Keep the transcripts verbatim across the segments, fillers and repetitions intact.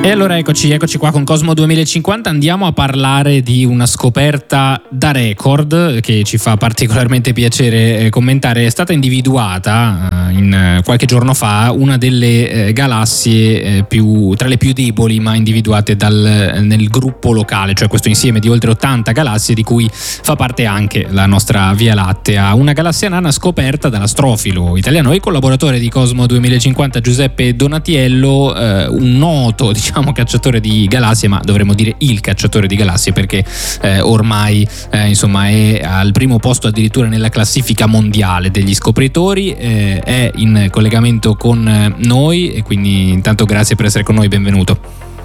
E allora eccoci, eccoci qua con Cosmo duemilacinquanta, andiamo a parlare di una scoperta da record che ci fa particolarmente piacere eh, commentare. È stata individuata eh, in, eh, qualche giorno fa una delle eh, galassie eh, più, tra le più deboli ma individuate dal, nel gruppo locale, cioè questo insieme di oltre ottanta galassie di cui fa parte anche la nostra Via Lattea, una galassia nana scoperta dall'astrofilo italiano e collaboratore di Cosmo duemilacinquanta Giuseppe Donatiello, eh, un noto diciamo cacciatore di galassie, ma dovremmo dire il cacciatore di galassie perché eh, ormai eh, insomma è al primo posto addirittura nella classifica mondiale degli scopritori, eh, è in collegamento con noi e quindi intanto grazie per essere con noi, benvenuto.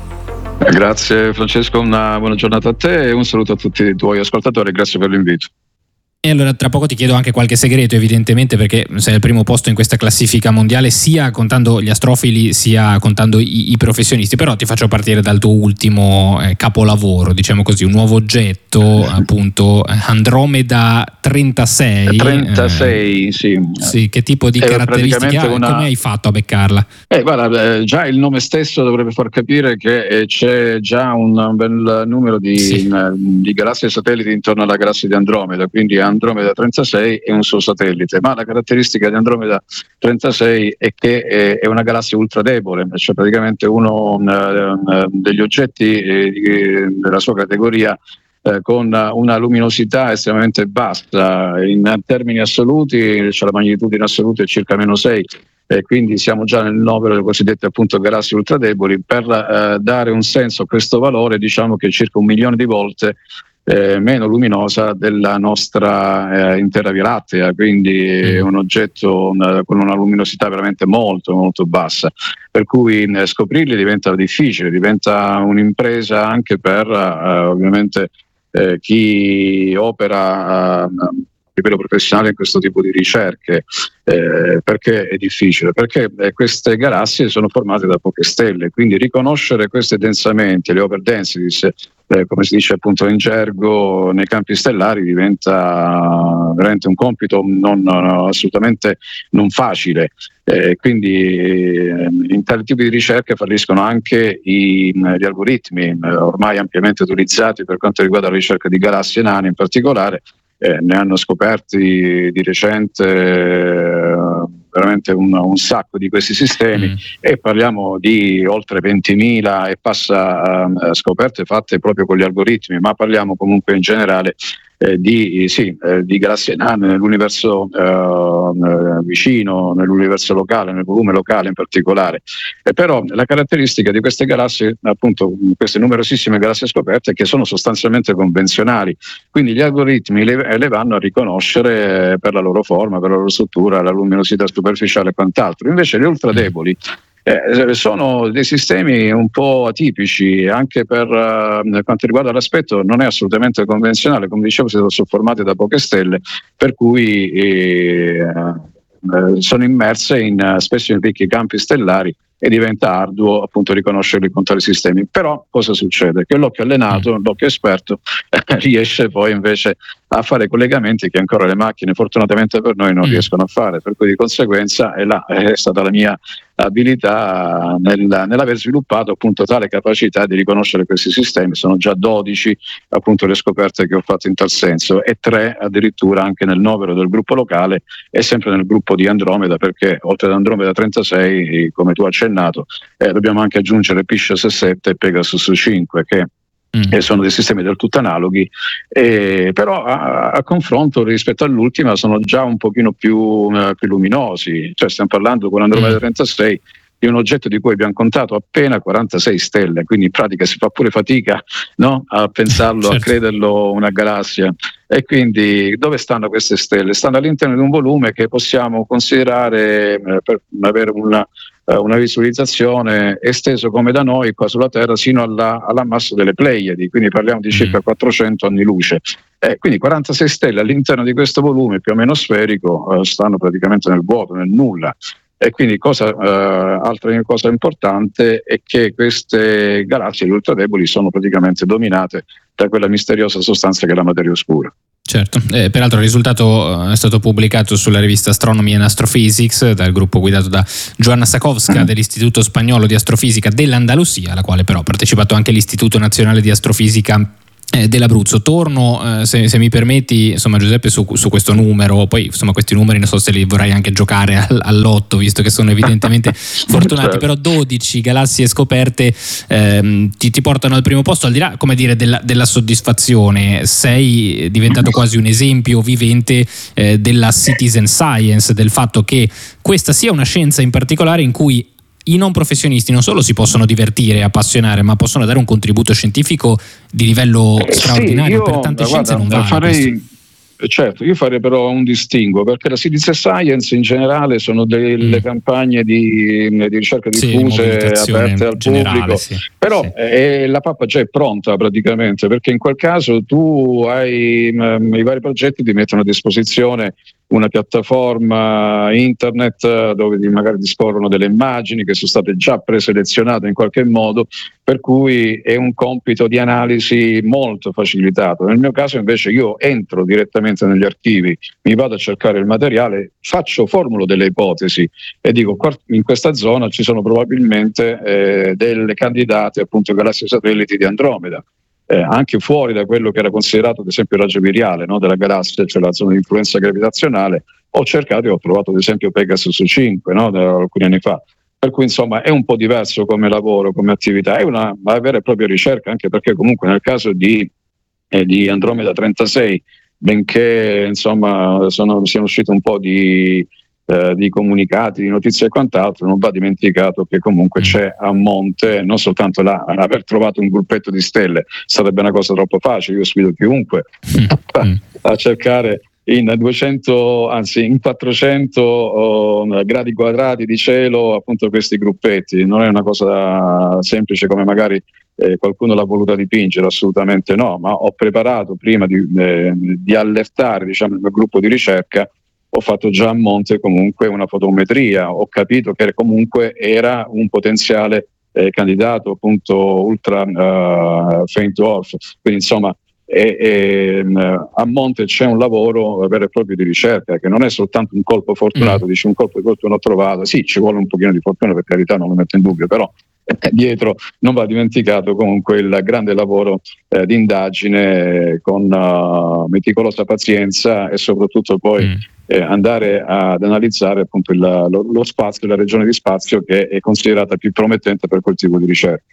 Grazie Francesco, una buona giornata a te e un saluto a tutti i tuoi ascoltatori, grazie per l'invito. E allora tra poco ti chiedo anche qualche segreto, evidentemente, perché sei al primo posto in questa classifica mondiale, sia contando gli astrofili sia contando i, i professionisti, però ti faccio partire dal tuo ultimo eh, capolavoro, diciamo così, un nuovo oggetto, appunto Andromeda trentasei. trentasei, eh, sì. Sì, che tipo di È caratteristiche ha una... e come hai fatto a beccarla? Eh, guarda, eh, già il nome stesso dovrebbe far capire che eh, c'è già un bel numero di, sì. in, di galassie e satelliti intorno alla galassia di Andromeda, quindi Andromeda trentasei è un suo satellite, ma la caratteristica di Andromeda trentasei è che è, è una galassia ultra debole, cioè praticamente uno uh, degli oggetti eh, della sua categoria eh, con una luminosità estremamente bassa, in termini assoluti, cioè la magnitudo in assoluto è circa meno sei, e quindi siamo già nel novero delle cosiddette appunto galassie ultradeboli. Per eh, dare un senso a questo valore, diciamo che è circa un milione di volte Eh, meno luminosa della nostra eh, intera Via Lattea, quindi è un oggetto eh, con una luminosità veramente molto molto bassa, per cui eh, scoprirli diventa difficile, diventa un'impresa anche per eh, ovviamente eh, chi opera eh, a livello professionale in questo tipo di ricerche. Eh, perché è difficile? Perché eh, queste galassie sono formate da poche stelle, quindi riconoscere questi densamenti, le over densities, eh, come si dice appunto in gergo nei campi stellari, diventa veramente un compito non, non, assolutamente non facile. Eh, quindi eh, in tali tipi di ricerche falliscono anche i, gli algoritmi eh, ormai ampiamente utilizzati per quanto riguarda la ricerca di galassie nane in particolare. Eh, ne hanno scoperti di recente eh, veramente un, un sacco di questi sistemi mm. e parliamo di oltre ventimila e passa eh, scoperte fatte proprio con gli algoritmi, ma parliamo comunque in generale eh, di, sì, eh, di galassie nane nell'universo eh, vicino, nell'universo locale, nel volume locale in particolare. E però la caratteristica di queste galassie, appunto queste numerosissime galassie scoperte, è che sono sostanzialmente convenzionali, quindi gli algoritmi le, le vanno a riconoscere per la loro forma, per la loro struttura, la luminosità superficiale e quant'altro. Invece le ultradeboli Eh, sono dei sistemi un po' atipici anche per uh, quanto riguarda l'aspetto, non è assolutamente convenzionale, come dicevo sono formati da poche stelle, per cui eh, eh, sono immerse in uh, spesso in ricchi campi stellari e diventa arduo appunto riconoscerli con tali sistemi. Però cosa succede? Che l'occhio allenato, l'occhio esperto eh, riesce poi invece a fare collegamenti che ancora le macchine fortunatamente per noi non mm. riescono a fare, per cui di conseguenza è, là, è stata la mia abilità nel, nell'aver sviluppato appunto tale capacità di riconoscere questi sistemi. Sono già dodici appunto le scoperte che ho fatto in tal senso e tre addirittura anche nel novero del gruppo locale e sempre nel gruppo di Andromeda, perché oltre ad Andromeda trentasei, come tu accennato, eh, dobbiamo anche aggiungere Pisces sette e Pegasus cinque che Mm. e sono dei sistemi del tutto analoghi, eh, però a, a confronto rispetto all'ultima sono già un pochino più, uh, più luminosi, cioè stiamo parlando con Andromeda mm. trentasei di un oggetto di cui abbiamo contato appena quarantasei stelle, quindi in pratica si fa pure fatica, no? A pensarlo, certo. A crederlo una galassia. E quindi dove stanno queste stelle? Stanno all'interno di un volume che possiamo considerare eh, per avere una una visualizzazione esteso come da noi qua sulla Terra sino alla, all'ammasso delle Pleiadi, quindi parliamo di circa quattrocento anni luce. Eh, quindi quarantasei stelle all'interno di questo volume più o meno sferico eh, stanno praticamente nel vuoto, nel nulla. E quindi cosa, eh, altra cosa importante è che queste galassie ultradeboli sono praticamente dominate da quella misteriosa sostanza che è la materia oscura. Certo, eh, peraltro il risultato è stato pubblicato sulla rivista Astronomy and Astrophysics dal gruppo guidato da Joanna Sakovska dell'Istituto Spagnolo di Astrofisica dell'Andalusia, alla quale però ha partecipato anche l'Istituto Nazionale di Astrofisica dell'Abruzzo. Torno, eh, se, se mi permetti, insomma, Giuseppe, su, su questo numero. Poi insomma questi numeri non so se li vorrai anche giocare al, all'otto, visto che sono evidentemente fortunati, certo. Però dodici galassie scoperte ehm, ti, ti portano al primo posto, al di là, come dire, della, della soddisfazione. Sei diventato quasi un esempio vivente eh, della citizen science, del fatto che questa sia una scienza in particolare in cui i non professionisti non solo si possono divertire e appassionare, ma possono dare un contributo scientifico di livello eh, straordinario. Sì, io, per tante guarda, scienze non vale farei, questo. Certo, io farei però un distinguo, perché la citizen science in generale sono delle mm. campagne di, di ricerca diffuse, sì, aperte al generale, pubblico, sì, però sì. Eh, la pappa già è pronta praticamente, perché in quel caso tu hai mh, i vari progetti ti mettono a disposizione una piattaforma internet dove magari disporrono delle immagini che sono state già preselezionate in qualche modo, per cui è un compito di analisi molto facilitato. Nel mio caso invece io entro direttamente negli archivi, mi vado a cercare il materiale, faccio, formulo delle ipotesi e dico in questa zona ci sono probabilmente eh, delle candidate appunto galassie satelliti di Andromeda. Eh, anche fuori da quello che era considerato ad esempio il raggio viriale, no, della galassia, cioè la zona di influenza gravitazionale, ho cercato e ho trovato ad esempio Pegasus cinque, no, da alcuni anni fa. Per cui insomma è un po' diverso come lavoro, come attività, è una, una vera e propria ricerca, anche perché comunque nel caso di, eh, di Andromeda trentasei, benché insomma sono, siano usciti un po' di Eh, di comunicati, di notizie e quant'altro, non va dimenticato che comunque mm. c'è a monte non soltanto là, aver trovato un gruppetto di stelle sarebbe una cosa troppo facile, io sfido chiunque mm. a cercare in duecento, anzi in quattrocento oh, gradi quadrati di cielo appunto questi gruppetti, non è una cosa semplice come magari eh, qualcuno l'ha voluta dipingere, assolutamente no, ma ho preparato prima di, eh, di allertare diciamo il mio gruppo di ricerca, ho fatto già a monte comunque una fotometria, ho capito che comunque era un potenziale eh, candidato appunto ultra uh, faint dwarf, quindi insomma e, e, a monte c'è un lavoro vero e proprio di ricerca che non è soltanto un colpo fortunato, mm. dici un colpo di fortuna ho trovato, sì ci vuole un pochino di fortuna per carità, non lo metto in dubbio, però eh, dietro non va dimenticato comunque il grande lavoro eh, di indagine con uh, meticolosa pazienza e soprattutto poi mm. Eh, andare ad analizzare appunto il, lo, lo spazio, la regione di spazio che è considerata più promettente per quel tipo di ricerca.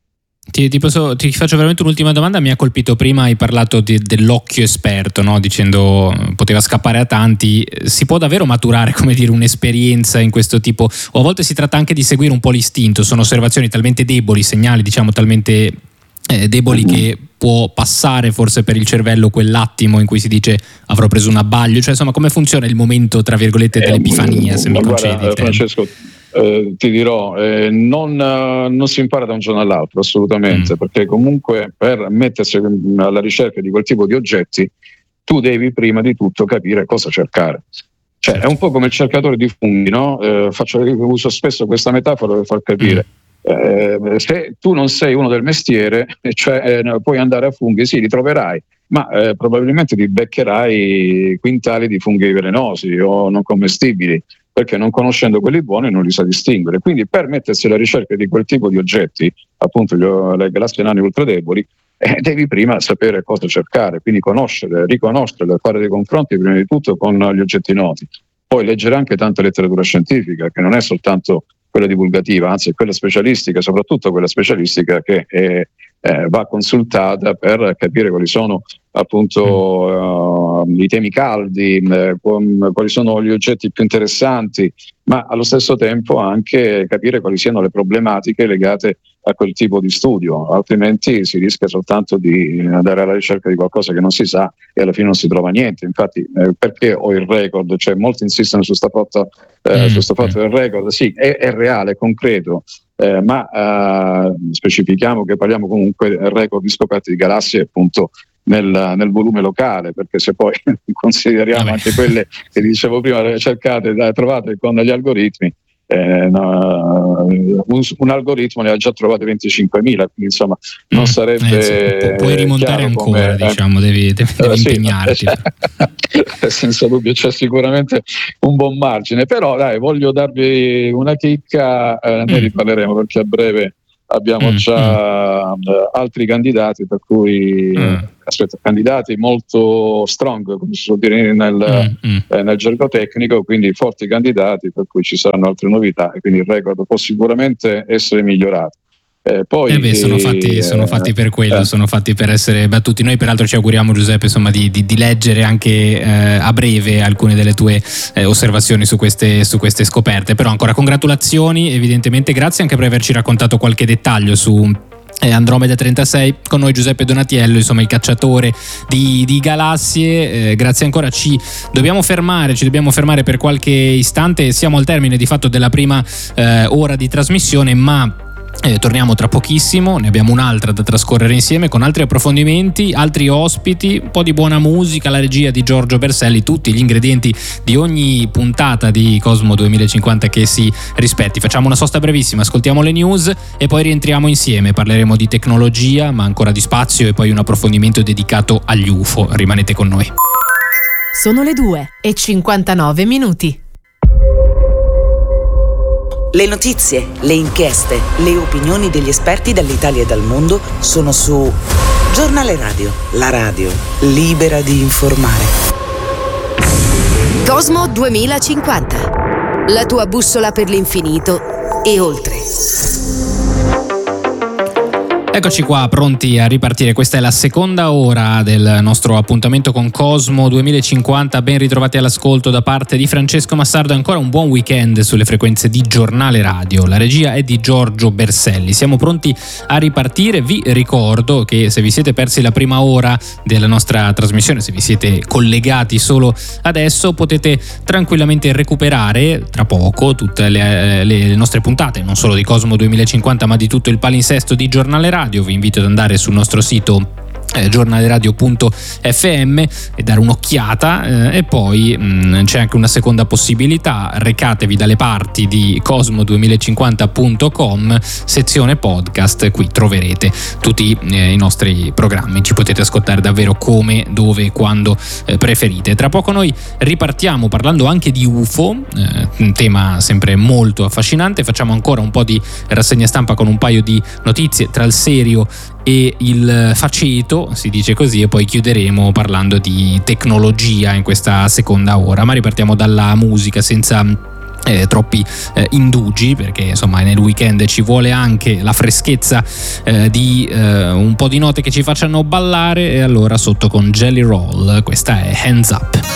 Ti, ti, posso, ti faccio veramente un'ultima domanda. Mi ha colpito prima, hai parlato di, dell'occhio esperto, no? Dicendo poteva scappare a tanti. Si può davvero maturare, come dire, un'esperienza in questo tipo, o a volte si tratta anche di seguire un po' l'istinto? Sono osservazioni talmente deboli, segnali diciamo talmente eh, deboli mm-hmm. che può passare forse per il cervello quell'attimo in cui si dice avrò preso un abbaglio, cioè insomma come funziona il momento tra virgolette dell'epifania, eh, se mi concedi? Guarda, Francesco, eh, ti dirò, eh, non, uh, non si impara da un giorno all'altro assolutamente, mm. perché comunque per mettersi alla ricerca di quel tipo di oggetti tu devi prima di tutto capire cosa cercare. Cioè certo. È un po' come il cercatore di funghi, no? Eh, faccio, uso spesso questa metafora per far capire. Mm. Eh, se tu non sei uno del mestiere, cioè eh, puoi andare a funghi, sì, li troverai, ma eh, probabilmente ti beccherai quintali di funghi velenosi o non commestibili, perché non conoscendo quelli buoni non li sa distinguere. Quindi per mettersi alla ricerca di quel tipo di oggetti, appunto gli, le galassie nane ultradeboli, eh, devi prima sapere cosa cercare, quindi conoscere, riconoscere, fare dei confronti prima di tutto con gli oggetti noti, poi leggere anche tanta letteratura scientifica che non è soltanto quella divulgativa, anzi è quella specialistica, soprattutto quella specialistica che è, eh, va consultata per capire quali sono appunto uh, i temi caldi, eh, quali sono gli oggetti più interessanti, ma allo stesso tempo anche capire quali siano le problematiche legate a quel tipo di studio, altrimenti si rischia soltanto di andare alla ricerca di qualcosa che non si sa e alla fine non si trova niente. Infatti eh, perché ho il record, cioè molti insistono su sta fatto, eh, mm. su sta fatto del record, sì è, è reale, è concreto, eh, ma eh, specifichiamo che parliamo comunque del record di scoperte di galassie appunto nel, nel volume locale, perché se poi consideriamo Vabbè. anche quelle che dicevo prima cercate, trovate con gli algoritmi, eh, no, un, un algoritmo ne ha già trovate venticinquemila, quindi insomma non sarebbe eh, sì, puoi rimontare ancora, come, diciamo, devi, devi, devi sì, impegnarti. Senza dubbio c'è sicuramente un buon margine, però dai, voglio darvi una chicca, eh, ne mm. riparleremo perché a breve abbiamo mm, già mm. altri candidati, per cui mm. aspetta, candidati molto strong, come si suol dire nel, mm, mm. Eh, nel gergo tecnico, quindi forti candidati, per cui ci saranno altre novità e quindi il record può sicuramente essere migliorato. Eh, poi, eh beh, sono fatti, eh, sono fatti per quello, eh. sono fatti per essere battuti. Noi peraltro ci auguriamo, Giuseppe, insomma, di, di, di leggere anche eh, a breve alcune delle tue eh, osservazioni su queste, su queste scoperte. Però ancora congratulazioni, evidentemente, grazie anche per averci raccontato qualche dettaglio su Andromeda trentasei. Con noi Giuseppe Donatiello, insomma il cacciatore di, di galassie. Eh, grazie ancora, ci dobbiamo fermare, ci dobbiamo fermare per qualche istante. Siamo al termine di fatto della prima eh, ora di trasmissione, ma Eh, torniamo tra pochissimo, ne abbiamo un'altra da trascorrere insieme con altri approfondimenti, altri ospiti, un po' di buona musica, la regia di Giorgio Berselli, tutti gli ingredienti di ogni puntata di Cosmo duemilacinquanta che si rispetti. Facciamo una sosta brevissima, ascoltiamo le news e poi rientriamo insieme, parleremo di tecnologia ma ancora di spazio e poi un approfondimento dedicato agli U F O. Rimanete con noi. Sono le due e cinquantanove minuti. Le notizie, le inchieste, le opinioni degli esperti dall'Italia e dal mondo sono su Giornale Radio, la radio libera di informare. Cosmo duemilacinquanta, la tua bussola per l'infinito e oltre. Eccoci qua, pronti a ripartire. Questa è la seconda ora del nostro appuntamento con Cosmo duemilacinquanta. Ben ritrovati all'ascolto da parte di Francesco Massardo. Ancora un buon weekend sulle frequenze di Giornale Radio. La regia è di Giorgio Berselli. Siamo pronti a ripartire. Vi ricordo che se vi siete persi la prima ora della nostra trasmissione, se vi siete collegati solo adesso, potete tranquillamente recuperare tra poco tutte le, le nostre puntate, non solo di Cosmo duemilacinquanta ma di tutto il palinsesto di Giornale Radio. Vi invito ad andare sul nostro sito Eh, giornaleradio punto effe emme e dare un'occhiata, eh, e poi mh, c'è anche una seconda possibilità: recatevi dalle parti di cosmo duemilacinquanta punto com, sezione podcast. Qui troverete tutti eh, i nostri programmi, ci potete ascoltare davvero come, dove, quando eh, preferite. Tra poco noi ripartiamo parlando anche di U F O, eh, un tema sempre molto affascinante. Facciamo ancora un po' di rassegna stampa con un paio di notizie tra il serio e il faceto, si dice così, e poi chiuderemo parlando di tecnologia in questa seconda ora. Ma ripartiamo dalla musica senza eh, troppi eh, indugi, perché insomma nel weekend ci vuole anche la freschezza eh, di eh, un po' di note che ci facciano ballare, e allora sotto con Jelly Roll questa è Hands Up.